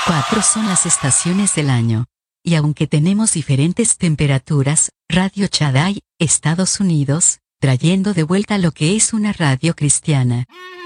4 son las estaciones del año. Y aunque tenemos diferentes temperaturas, Radio Shaddai, Estados Unidos, trayendo de vuelta lo que es una radio cristiana.